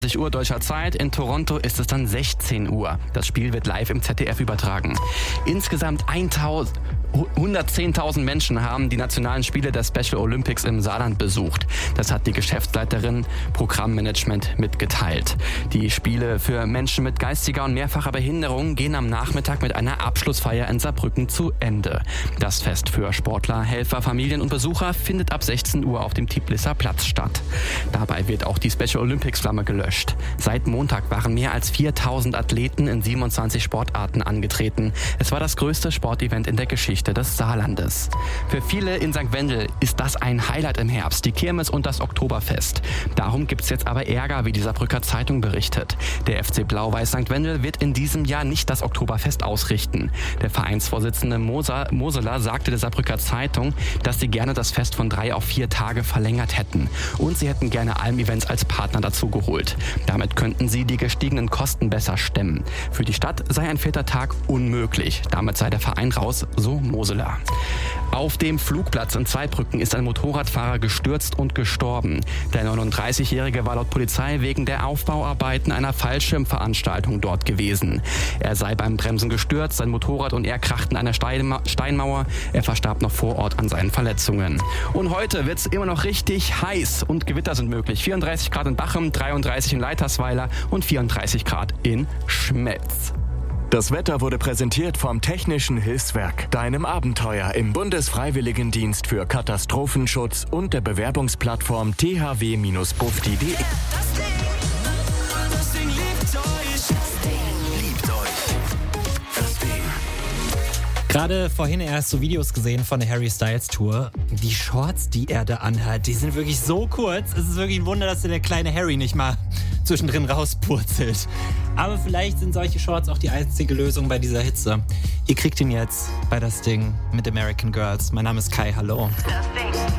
Uhr deutscher Zeit. In Toronto ist es dann 16 Uhr. Das Spiel wird live im ZDF übertragen. Insgesamt 110.000 Menschen haben die nationalen Spiele der Special Olympics im Saarland besucht. Das hat die Geschäftsleiterin Programmmanagement mitgeteilt. Die Spiele für Menschen mit geistiger und mehrfacher Behinderung gehen am Nachmittag mit einer Abschlussfeier in Saarbrücken zu Ende. Das Fest für Sportler, Helfer, Familien und Besucher findet ab 16 Uhr auf dem Tiblisser Platz statt. Dabei wird auch die Special Olympics Flamme gelöscht. Seit Montag waren mehr als 4.000 Athleten in 27 Sportarten angetreten. Es war das größte Sportevent in der Geschichte des Saarlandes. Für viele in St. Wendel ist das ein Highlight im Herbst, die Kirmes und das Oktoberfest. Darum gibt's jetzt aber Ärger, wie die Saarbrücker Zeitung berichtet. Der FC Blau-Weiß St. Wendel wird in diesem Jahr nicht das Oktoberfest ausrichten. Der Vereinsvorsitzende Moseler sagte der Saarbrücker Zeitung, dass sie gerne das Fest von 3 auf 4 Tage verlängert hätten. Und sie hätten gerne Alm-Events als Partner dazu geholt. Damit könnten sie die gestiegenen Kosten besser stemmen. Für die Stadt sei ein 4. Tag unmöglich. Damit sei der Verein raus, so Moseler. Auf dem Flugplatz in Zweibrücken ist ein Motorradfahrer gestürzt und gestorben. Der 39-Jährige war laut Polizei wegen der Aufbauarbeiten einer Fallschirmveranstaltung dort gewesen. Er sei beim Bremsen gestürzt, sein Motorrad und er krachten an einer Steinmauer. Er verstarb noch vor Ort an seinen Verletzungen. Und heute wird's immer noch richtig heiß und Gewitter sind möglich. 34 Grad in Bachem, 33 in Leitersweiler und 34 Grad in Schmelz. Das Wetter wurde präsentiert vom Technischen Hilfswerk, deinem Abenteuer im Bundesfreiwilligendienst für Katastrophenschutz und der Bewerbungsplattform thw-bufdi.de. Das Ding liebt euch. Das Ding. Gerade vorhin erst so Videos gesehen von der Harry Styles Tour. Die Shorts, die er da anhat, die sind wirklich so kurz. Es ist wirklich ein Wunder, dass der kleine Harry nicht mal zwischendrin rauspurzelt. Aber vielleicht sind solche Shorts auch die einzige Lösung bei dieser Hitze. Ihr kriegt ihn jetzt bei Das Ding mit American Girls. Mein Name ist Kai, hallo. Das Ding.